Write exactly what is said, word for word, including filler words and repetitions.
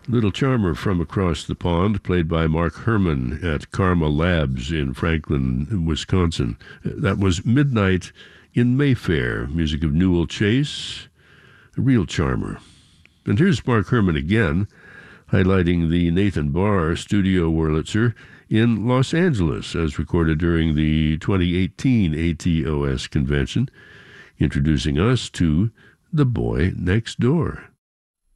Little Charmer from Across the Pond, played by Mark Herman at Karma Labs in Franklin, Wisconsin. That was Midnight in Mayfair, music of Newell Chase, a real charmer. And here's Mark Herman again, highlighting the Nathan Barr Studio Wurlitzer in Los Angeles, as recorded during the twenty eighteen A T O S convention, introducing us to The Boy Next Door.